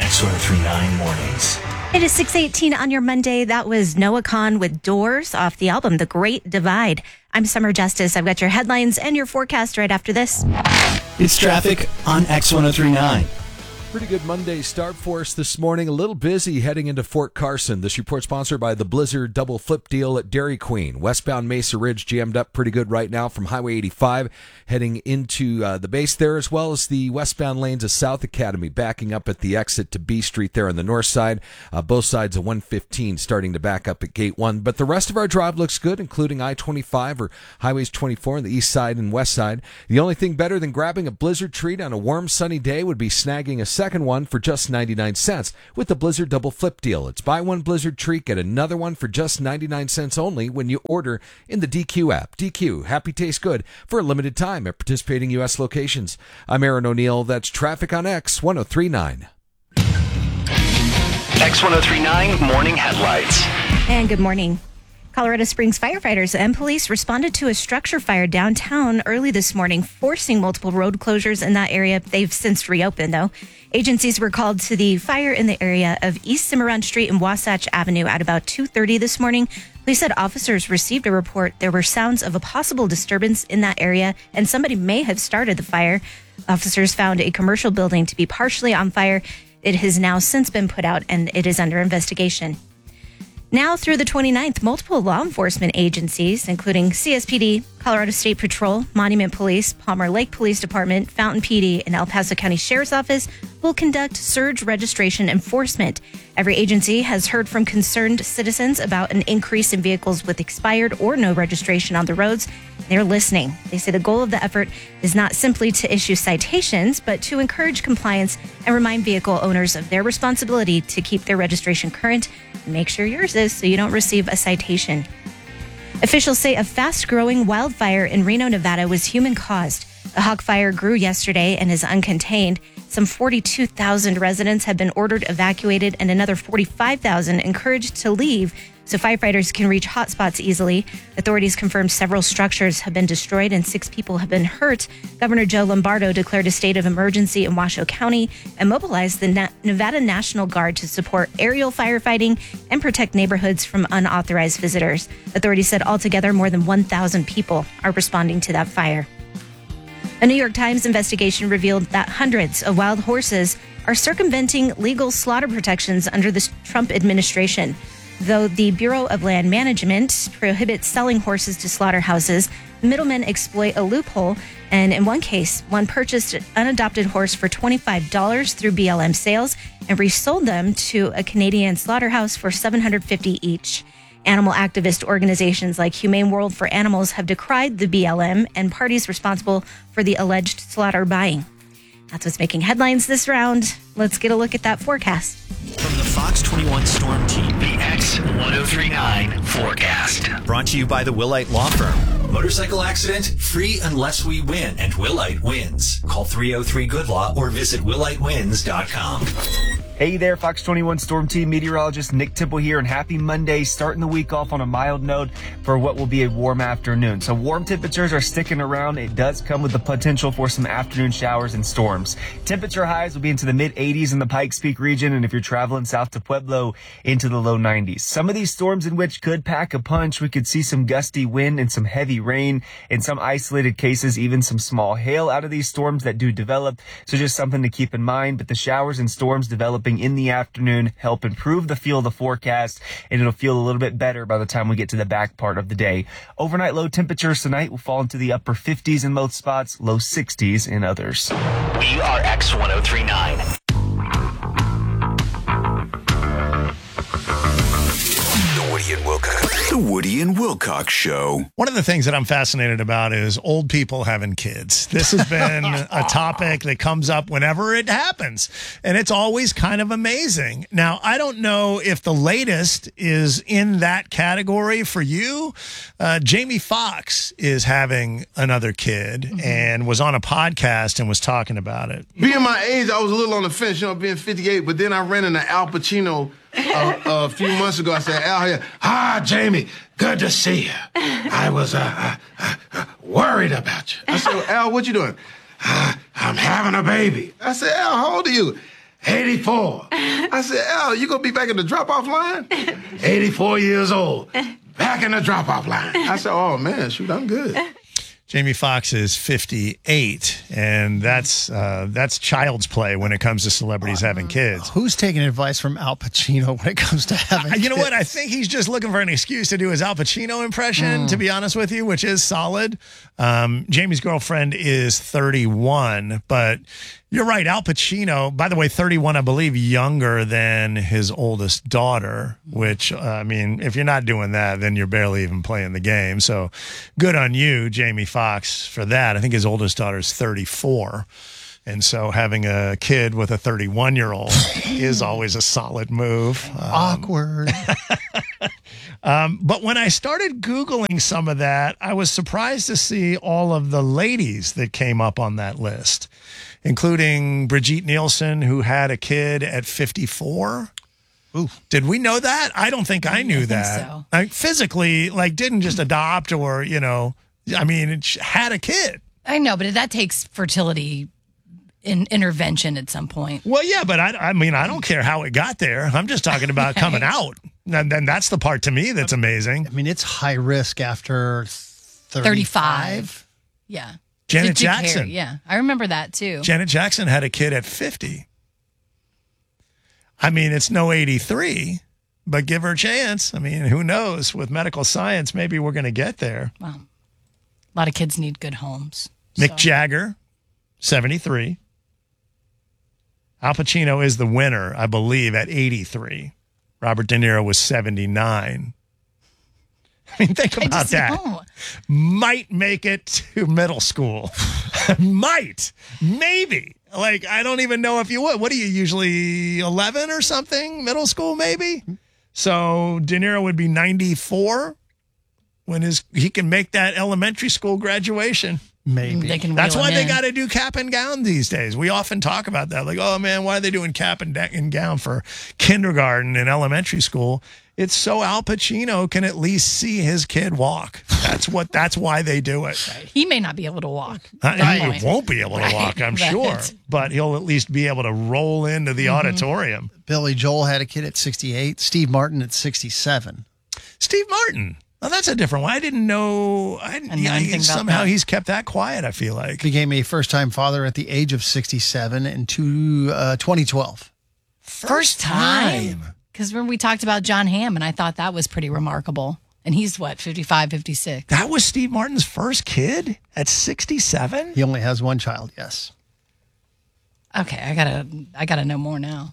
X1039 Mornings. It is 6:18 on your Monday. That was Noah Kahan with Doors off the album The Great Divide. I'm Summer Justice. I've got your headlines and your forecast right after this. It's traffic on X1039. Pretty good Monday start for us this morning. A little busy heading into Fort Carson. This report sponsored by the Blizzard double flip deal at Dairy Queen. Westbound Mesa Ridge jammed up pretty good right now from Highway 85 heading into the base there, as well as the westbound lanes of South Academy backing up at the exit to B Street there on the north side. Both sides of 115 starting to back up at Gate 1. But the rest of our drive looks good, including I-25 or Highways 24 on the east side and west side. The only thing better than grabbing a Blizzard treat on a warm, sunny day would be snagging a second one for just 99 cents with the Blizzard double flip deal. It's buy one Blizzard treat, get another one for just 99 cents only when you order in the DQ app. DQ, happy taste good for a limited time at participating U.S. locations. I'm Aaron O'Neill. That's traffic on X1039. X1039 Morning Headlights. And good morning. Colorado Springs firefighters and police responded to a structure fire downtown early this morning, forcing multiple road closures in that area. They've since reopened, though. Agencies were called to the fire in the area of East Cimarron Street and Wasatch Avenue at about 2:30 this morning. Police said officers received a report there were sounds of a possible disturbance in that area and somebody may have started the fire. Officers found a commercial building to be partially on fire. It has now since been put out and it is under investigation. Now through the 29th, multiple law enforcement agencies, including CSPD, Colorado State Patrol, Monument Police, Palmer Lake Police Department, Fountain PD, and El Paso County Sheriff's Office, will conduct surge registration enforcement. Every agency has heard from concerned citizens about an increase in vehicles with expired or no registration on the roads. They're listening. They say the goal of the effort is not simply to issue citations, but to encourage compliance and remind vehicle owners of their responsibility to keep their registration current and make sure yours is so you don't receive a citation. Officials say a fast-growing wildfire in Reno, Nevada was human-caused. The Hawk Fire grew yesterday and is uncontained. Some 42,000 residents have been ordered evacuated and another 45,000 encouraged to leave so firefighters can reach hotspots easily. Authorities confirmed several structures have been destroyed and 6 people have been hurt. Governor Joe Lombardo declared a state of emergency in Washoe County and mobilized the Nevada National Guard to support aerial firefighting and protect neighborhoods from unauthorized visitors. Authorities said altogether more than 1,000 people are responding to that fire. A New York Times investigation revealed that hundreds of wild horses are circumventing legal slaughter protections under the Trump administration. Though the Bureau of Land Management prohibits selling horses to slaughterhouses, middlemen exploit a loophole, and in one case, one purchased an unadopted horse for $25 through BLM sales and resold them to a Canadian slaughterhouse for $750 each. Animal activist organizations like Humane World for Animals have decried the BLM and parties responsible for the alleged slaughter buying. That's what's making headlines this round. Let's get a look at that forecast. From the Fox 21 Storm Team, the X1039 forecast. Brought to you by the Willite Law Firm. Motorcycle accident, free unless we win, and Willite wins. Call 303-GOOD-LAW or visit willitewins.com. Hey there, Fox 21 Storm Team meteorologist Nick Temple here, and happy Monday, starting the week off on a mild note for what will be a warm afternoon. So warm temperatures are sticking around. It does come with the potential for some afternoon showers and storms. Temperature highs will be into the mid-80s in the Pikes Peak region, and if you're traveling south to Pueblo, into the low 90s. Some of these storms in which could pack a punch. We could see some gusty wind and some heavy rain. In some isolated cases, even some small hail out of these storms that do develop. So just something to keep in mind. But the showers and storms developing in the afternoon help improve the feel of the forecast, and it'll feel a little bit better by the time we get to the back part of the day. Overnight low temperatures tonight will fall into the upper 50s in most spots, low 60s in others. We are X1039. The Woody and Wilcox Show. One of the things that I'm fascinated about is old people having kids. This has been a topic that comes up whenever it happens, and it's always kind of amazing. Now, I don't know if the latest is in that category for you. Jamie Foxx is having another kid and was on a podcast and was talking about it. Being my age, I was a little on the fence, being 58, but then I ran into Al Pacino a few months ago. I said, Al, here, Jamie, good to see you. I was worried about you. I said, Al, what you doing? I'm having a baby. I said, Al, how old are you? 84. I said, Al, you gonna be back in the drop-off line? 84 years old, back in the drop-off line. I said, oh man, shoot, I'm good. Jamie Foxx is 58, and that's child's play when it comes to celebrities having kids. Who's taking advice from Al Pacino when it comes to having kids? You know what? I think he's just looking for an excuse to do his Al Pacino impression, to be honest with you, which is solid. Jamie's girlfriend is 31, but you're right. Al Pacino, by the way, 31, I believe, younger than his oldest daughter, which, I mean, if you're not doing that, then you're barely even playing the game. So good on you, Jamie Foxx, for that. I think his oldest daughter is 34. And so having a kid with a 31-year-old is always a solid move. Awkward. But when I started Googling some of that, I was surprised to see all of the ladies that came up on that list, including Brigitte Nielsen, who had a kid at 54. Ooh. Did we know that? I don't think I knew that. So. Like, physically, like, didn't just adopt or, you know, I mean, it had a kid. I know, but that takes fertility intervention at some point. Well, yeah, but I mean, I don't care how it got there. I'm just talking about coming out. And then that's the part to me that's amazing. I mean, it's high risk after 35. Yeah. Janet Did you care? Jackson. Yeah, I remember that too. Janet Jackson had a kid at 50. I mean, it's no 83, but give her a chance. I mean, who knows? With medical science, maybe we're going to get there. Well, a lot of kids need good homes. Mick Jagger, 73. Al Pacino is the winner, I believe, at 83. Robert De Niro was 79. I mean, think about that. Know. Might make it to middle school. Might. Maybe. Like, I don't even know if you would. What are you, usually 11 or something? Middle school, maybe? So De Niro would be 94 when he can make that elementary school graduation. Maybe. That's why they got to do cap and gown these days. We often talk about that. Like, oh, man, why are they doing cap and gown for kindergarten and elementary school? It's so Al Pacino can at least see his kid walk. That's why they do it. He may not be able to walk. He won't be able to walk, I'm sure. But he'll at least be able to roll into the auditorium. Billy Joel had a kid at 68. Steve Martin at 67. Steve Martin. Well, that's a different one. I didn't know. Somehow he's kept that quiet, I feel like. Became a first-time father at the age of 67 in 2012. First time? Because when we talked about John Hamm, and I thought that was pretty remarkable. And he's, 55, 56? That was Steve Martin's first kid at 67? He only has one child, yes. Okay, I gotta know more now.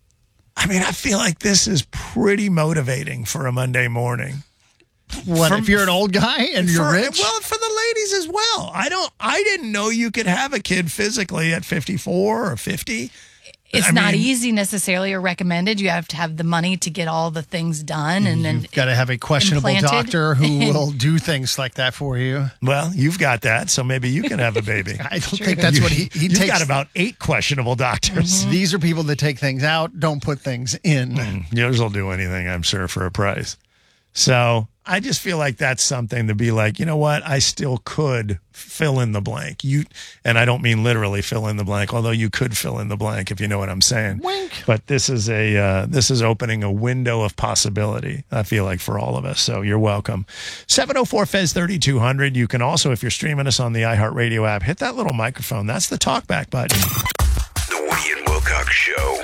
I mean, I feel like this is pretty motivating for a Monday morning. What, if you're an old guy and you're rich? Well, for the ladies as well. I didn't know you could have a kid physically at 54 or 50. It's not easy necessarily or recommended. You have to have the money to get all the things done. And then you've got to have a questionable doctor who will do things like that for you. Well, you've got that, so maybe you can have a baby. I don't think that's what he takes. You've got about 8 questionable doctors. Mm-hmm. These are people that take things out, don't put things in. Yours will do anything, I'm sure, for a price. So I just feel like that's something to be like, you know what? I still could fill in the blank. And I don't mean literally fill in the blank, although you could fill in the blank if you know what I'm saying. Wink. But this is opening a window of possibility, I feel like, for all of us. So you're welcome. 704-FEZ-3200. You can also, if you're streaming us on the iHeartRadio app, hit that little microphone. That's the talkback button. The Woody and Wilcox Show.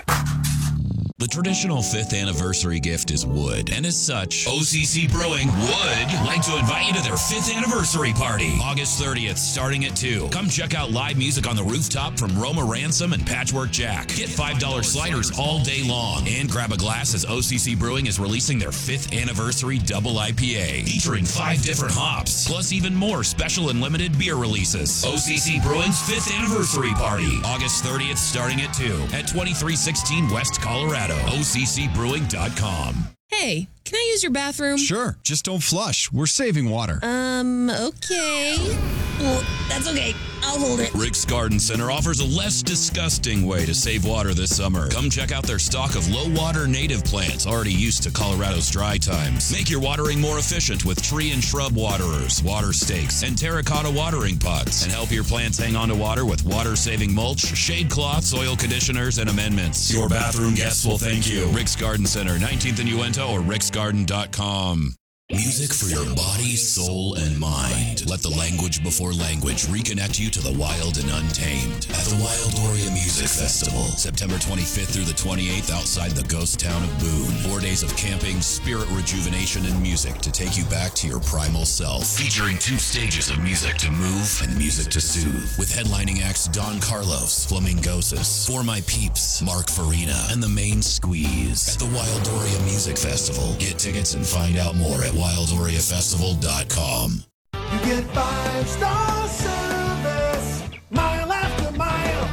The traditional 5th anniversary gift is wood, and as such, OCC Brewing would like to invite you to their 5th anniversary party, August 30th, starting at 2. Come check out live music on the rooftop from Roma Ransom and Patchwork Jack. Get $5 sliders all day long, and grab a glass as OCC Brewing is releasing their 5th anniversary double IPA, featuring 5 different hops, plus even more special and limited beer releases. OCC Brewing's 5th anniversary party, August 30th, starting at 2, at 2316 West Colorado. OCCbrewing.com. Hey, can I use your bathroom? Sure, just don't flush. We're saving water. Okay. Well, that's okay. I'll hold it. Rick's Garden Center offers a less disgusting way to save water this summer. Come check out their stock of low-water native plants already used to Colorado's dry times. Make your watering more efficient with tree and shrub waterers, water stakes, and terracotta watering pots. And help your plants hang on to water with water-saving mulch, shade cloths, oil conditioners, and amendments. Your bathroom guests will thank you. Rick's Garden Center, 19th and Uinta, or ricksgarden.com. Music for your body, soul, and mind. Let the language before language reconnect you to the wild and untamed at the Wildoria Music Festival, September 25th through the 28th outside the ghost town of Boone. 4 days of camping, spirit rejuvenation, and music to take you back to your primal self. Featuring 2 stages of music to move and music to soothe. With headlining acts Don Carlos, Flamingosis, For My Peeps, Mark Farina, and The Main Squeeze. At the Wildoria Music Festival. Get tickets and find out more at WildoriaFestival.com. You get 5-star service, mile after mile.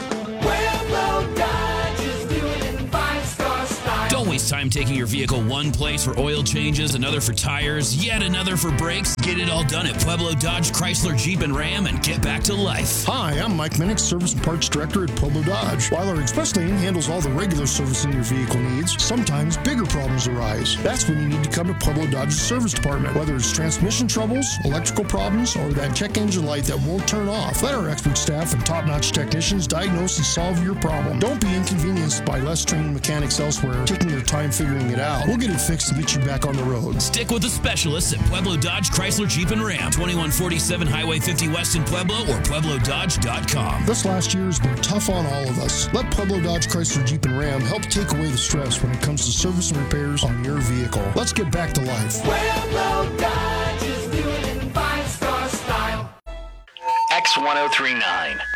Pueblo Dodge is doing it in 5-star style. Don't waste time taking your vehicle one place for oil changes, another for tires, yet another for brakes. Get it all done at Pueblo Dodge, Chrysler, Jeep, and Ram and get back to life. Hi, I'm Mike Minnick, Service and Parts Director at Pueblo Dodge. While our Express Lane handles all the regular servicing your vehicle needs, sometimes bigger problems arise. That's when you need to come to Pueblo Dodge's Service Department. Whether it's transmission troubles, electrical problems, or that check engine light that won't turn off, let our expert staff and top-notch technicians diagnose and solve your problem. Don't be inconvenienced by less trained mechanics elsewhere, taking your time figuring it out. We'll get it fixed to get you back on the road. Stick with the specialists at Pueblo Dodge, Chrysler, Jeep, and Ram. 2147 Highway 50 West in Pueblo or PuebloDodge.com. This last year has been tough on all of us. Let Pueblo Dodge, Chrysler, Jeep, and Ram help take away the stress when it comes to service and repairs on your vehicle. Let's get back to life. Pueblo Dodge is doing it in 5-star style. X1039.